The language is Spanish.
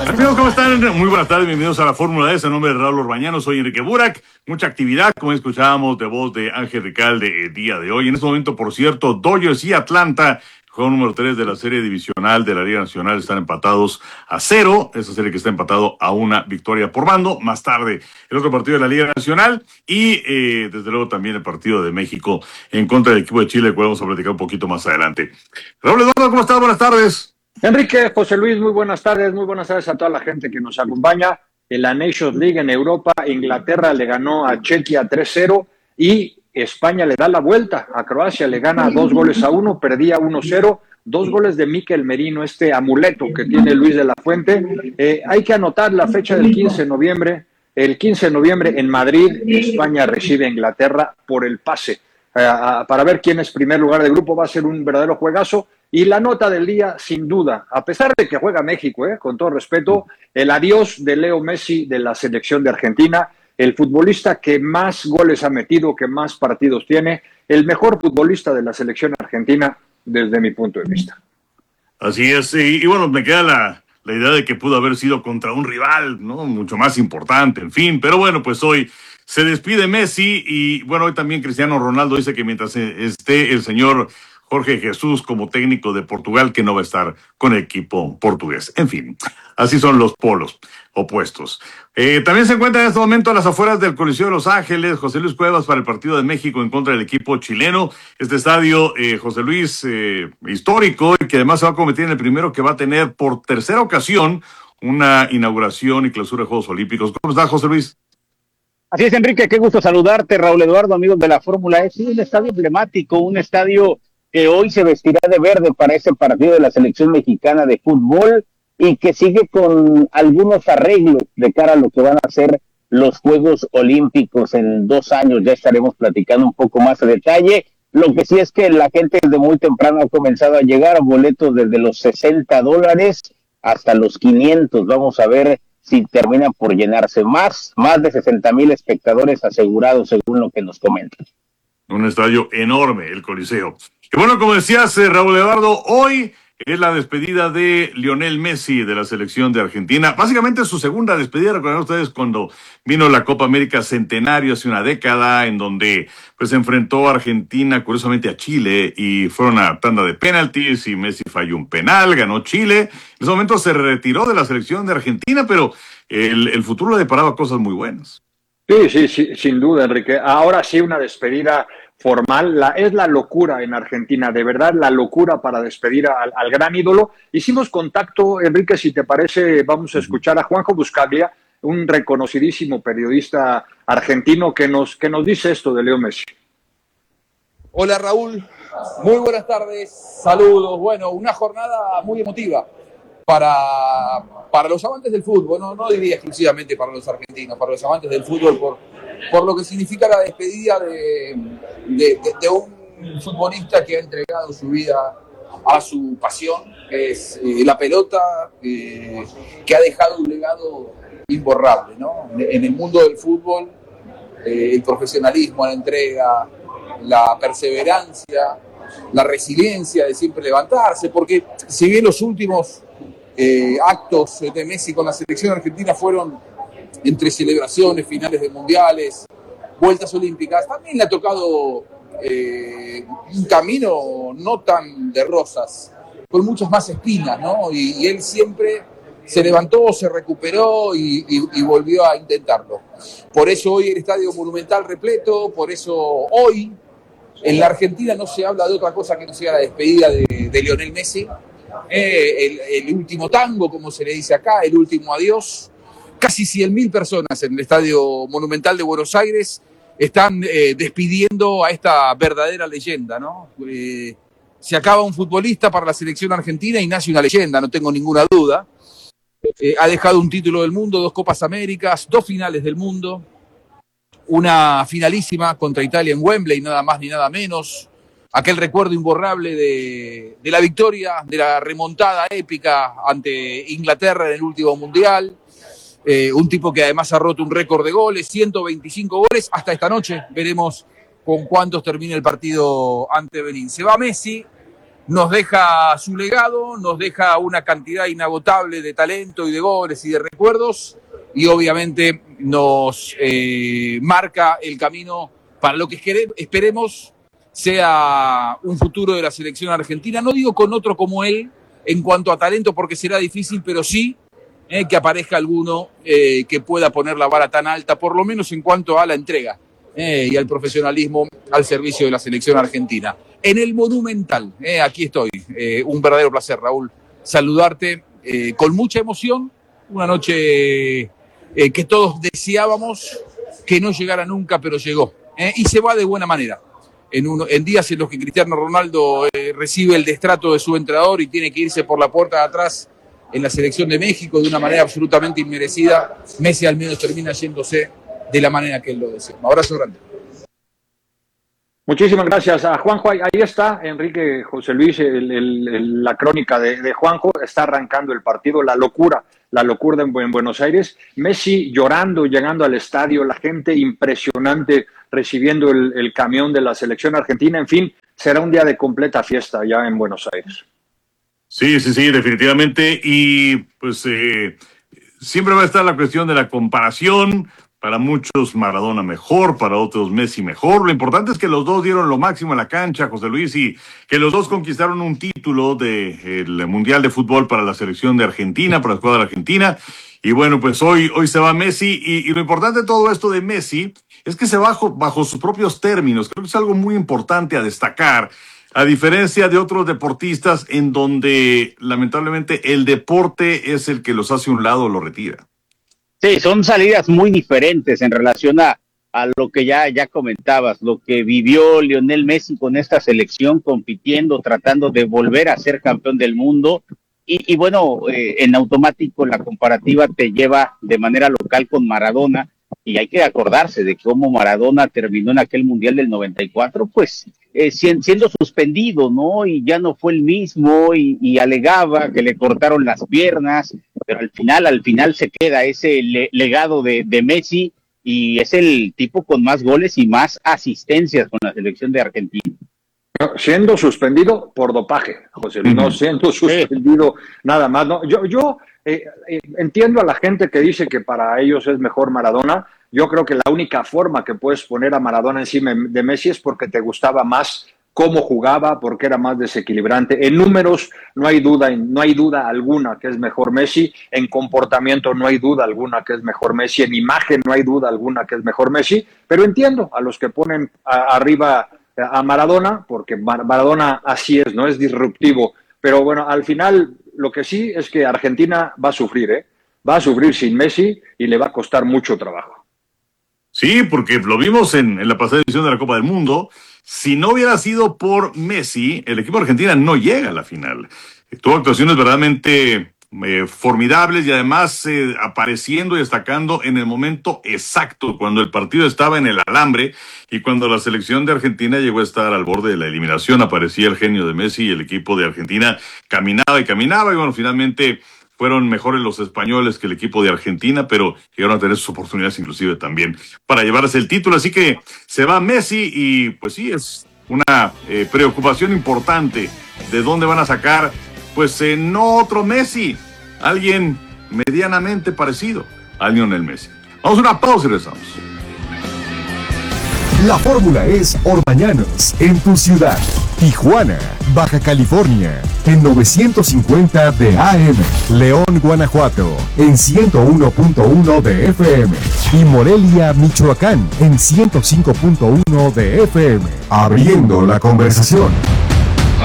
Amigos, ¿cómo están? Muy buenas tardes, bienvenidos a la Fórmula S. En nombre de Raúl Orbañano, soy Enrique Burak. Mucha actividad, como escuchábamos de voz de Ángel Ricalde el día de hoy. En este momento, por cierto, Dodgers y Atlanta, juego número 3 de la serie divisional de la Liga Nacional, están empatados a 0. Esa serie que está empatado a una victoria por bando. Más tarde, el otro partido de la Liga Nacional y, desde luego, también el partido de México en contra del equipo de Chile, que vamos a platicar un poquito más adelante. Raúl Eduardo, ¿cómo estás? Buenas tardes. Enrique, José Luis, muy buenas tardes a toda la gente que nos acompaña. En la Nations League en Europa, Inglaterra le ganó a Chequia 3-0 y España le da la vuelta a Croacia, le gana 2-1, perdía 1-0, 2 goles de Mikel Merino, este amuleto que tiene Luis de la Fuente. Hay que anotar la fecha del 15 de noviembre. El 15 de noviembre en Madrid, España recibe a Inglaterra por el pase. Para ver quién es primer lugar de grupo, va a ser un verdadero juegazo. Y la nota del día, sin duda, a pesar de que juega México, con todo respeto, el adiós de Leo Messi de la selección de Argentina, el futbolista que más goles ha metido, que más partidos tiene, el mejor futbolista de la selección argentina desde mi punto de vista. Así es, y bueno, me queda la idea de que pudo haber sido contra un rival, ¿no? Mucho más importante, en fin, pero bueno, pues hoy se despide Messi y bueno, hoy también Cristiano Ronaldo dice que mientras esté el señor Jorge Jesús como técnico de Portugal, que no va a estar con el equipo portugués. En fin, así son los polos opuestos. También se encuentra en este momento a las afueras del Coliseo de Los Ángeles José Luis Cuevas para el partido de México en contra del equipo chileno. Este estadio, José Luis, histórico y que además se va a convertir en el primero que va a tener por tercera ocasión una inauguración y clausura de Juegos Olímpicos. ¿Cómo está, José Luis? Así es, Enrique, qué gusto saludarte, Raúl Eduardo, amigos de la Fórmula S. Un estadio emblemático, un estadio que hoy se vestirá de verde para ese partido de la selección mexicana de fútbol y que sigue con algunos arreglos de cara a lo que van a ser los Juegos Olímpicos en 2 años. Ya estaremos platicando un poco más a detalle. Lo que sí es que la gente desde muy temprano ha comenzado a llegar a boletos desde los $60 hasta los 500. Vamos a ver si terminan por llenarse más de 60,000 espectadores asegurados según lo que nos comentan. Un estadio enorme, el Coliseo. Y bueno, como decías, Raúl Eduardo, hoy es la despedida de Lionel Messi de la selección de Argentina. Básicamente su segunda despedida. Recuerdan ustedes cuando vino la Copa América Centenario hace una década, en donde pues enfrentó a Argentina, curiosamente a Chile, y fueron a tanda de penaltis y Messi falló un penal, ganó Chile. En ese momento se retiró de la selección de Argentina, pero el futuro le deparaba cosas muy buenas. Sí, sin duda, Enrique. Ahora sí, una despedida formal. Es la locura en Argentina, de verdad, la locura para despedir al gran ídolo. Hicimos contacto, Enrique, si te parece, vamos a escuchar a Juanjo Buscaglia, un reconocidísimo periodista argentino que nos dice esto de Leo Messi. Hola, Raúl. Muy buenas tardes. Saludos. Bueno, una jornada muy emotiva para los amantes del fútbol, no diría exclusivamente para los argentinos, para los amantes del fútbol, por lo que significa la despedida de un futbolista que ha entregado su vida a su pasión, que es la pelota, que ha dejado un legado imborrable, ¿no? En el mundo del fútbol, el profesionalismo, la entrega, la perseverancia, la resiliencia de siempre levantarse, porque si bien los últimos actos de Messi con la selección argentina fueron entre celebraciones, finales de mundiales, vueltas olímpicas, también le ha tocado un camino no tan de rosas, con muchas más espinas, ¿no? Y él siempre se levantó, se recuperó y volvió a intentarlo. Por eso hoy el Estadio Monumental repleto, por eso hoy en la Argentina no se habla de otra cosa que no sea la despedida de Lionel Messi. El último tango, como se le dice acá, el último adiós. Casi 100.000 personas en el Estadio Monumental de Buenos Aires están despidiendo a esta verdadera leyenda, ¿no? Se acaba un futbolista para la selección argentina y nace una leyenda, no tengo ninguna duda. Ha dejado un título del mundo, 2 Copas Américas, 2 finales del mundo, una finalísima contra Italia en Wembley, nada más ni nada menos. Aquel recuerdo imborrable de la victoria, de la remontada épica ante Inglaterra en el último mundial. Un tipo que además ha roto un récord de goles, 125 goles hasta esta noche. Veremos con cuántos termina el partido ante Benín. Se va Messi, nos deja su legado, nos deja una cantidad inagotable de talento y de goles y de recuerdos, y obviamente nos marca el camino para lo que esperemos sea un futuro de la selección argentina. No digo con otro como él en cuanto a talento, porque será difícil, pero sí que aparezca alguno que pueda poner la vara tan alta, por lo menos en cuanto a la entrega y al profesionalismo al servicio de la selección argentina. En el Monumental, aquí estoy. Un verdadero placer, Raúl, saludarte con mucha emoción. Una noche que todos deseábamos que no llegara nunca, pero llegó. Y se va de buena manera. En días en los que Cristiano Ronaldo recibe el destrato de su entrenador y tiene que irse por la puerta de atrás en la selección de México de una manera absolutamente inmerecida, Messi al menos termina yéndose de la manera que él lo desea. Un abrazo grande. Muchísimas gracias a Juanjo. Ahí está, Enrique, José Luis, la crónica de Juanjo. Está arrancando el partido, la locura en Buenos Aires. Messi llorando, llegando al estadio, la gente impresionante recibiendo el camión de la selección argentina. En fin, será un día de completa fiesta ya en Buenos Aires. Sí, definitivamente. Y pues siempre va a estar la cuestión de la comparación. Para muchos Maradona mejor, para otros Messi mejor. Lo importante es que los dos dieron lo máximo en la cancha, José Luis, y que los dos conquistaron un título del Mundial de Fútbol para la selección de Argentina, para la escuadra argentina. Y bueno, pues hoy se va Messi, y lo importante de todo esto de Messi es que se va bajo sus propios términos. Creo que es algo muy importante a destacar, a diferencia de otros deportistas en donde lamentablemente el deporte es el que los hace a un lado o lo retira. Sí, son salidas muy diferentes en relación a lo que ya comentabas, lo que vivió Lionel Messi con esta selección, compitiendo, tratando de volver a ser campeón del mundo, y bueno, en automático la comparativa te lleva de manera local con Maradona, y hay que acordarse de cómo Maradona terminó en aquel Mundial del 94, pues siendo suspendido, ¿no? Y ya no fue el mismo, y alegaba que le cortaron las piernas, pero al final se queda ese legado de Messi, y es el tipo con más goles y más asistencias con la selección de Argentina. Siendo suspendido por dopaje, José Luis, no siendo suspendido nada más. No, yo entiendo a la gente que dice que para ellos es mejor Maradona. Yo creo que la única forma que puedes poner a Maradona encima de Messi es porque te gustaba más cómo jugaba, porque era más desequilibrante. En números no hay duda alguna que es mejor Messi. En comportamiento no hay duda alguna que es mejor Messi. En imagen no hay duda alguna que es mejor Messi. Pero entiendo a los que ponen arriba a Maradona, porque Maradona así es, no es disruptivo. Pero bueno, al final lo que sí es que Argentina va a sufrir, va a sufrir sin Messi y le va a costar mucho trabajo. Sí, porque lo vimos en la pasada edición de la Copa del Mundo. Si no hubiera sido por Messi, el equipo de Argentina no llega a la final. Tuvo actuaciones verdaderamente formidables y además apareciendo y destacando en el momento exacto, cuando el partido estaba en el alambre y cuando la selección de Argentina llegó a estar al borde de la eliminación. Aparecía el genio de Messi y el equipo de Argentina caminaba y bueno, finalmente fueron mejores los españoles que el equipo de Argentina, pero llegaron a tener sus oportunidades inclusive también para llevarse el título. Así que se va Messi y pues sí, es una preocupación importante de dónde van a sacar, pues no otro Messi, alguien medianamente parecido a Lionel Messi. Vamos a una pausa y regresamos. La fórmula es Orbañanos, en tu ciudad. Tijuana, Baja California, en 950 de AM. León, Guanajuato, en 101.1 de FM. Y Morelia, Michoacán, en 105.1 de FM. Abriendo la conversación.